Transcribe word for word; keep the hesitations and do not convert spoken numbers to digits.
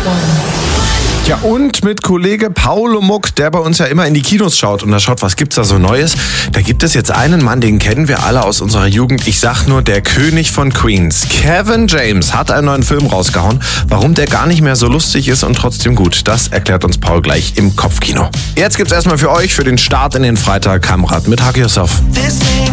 Ja, und mit Kollege Paulo Muck, der bei uns ja immer in die Kinos schaut und da schaut, was gibt's da so Neues. Da gibt es jetzt einen Mann, den kennen wir alle aus unserer Jugend. Ich sag nur, der König von Queens. Kevin James hat einen neuen Film rausgehauen. Warum der gar nicht mehr so lustig ist und trotzdem gut, das erklärt uns Paul gleich im Kopfkino. Jetzt gibt's erstmal für euch, für den Start in den Freitag, Kamrat mit Hug Yourself.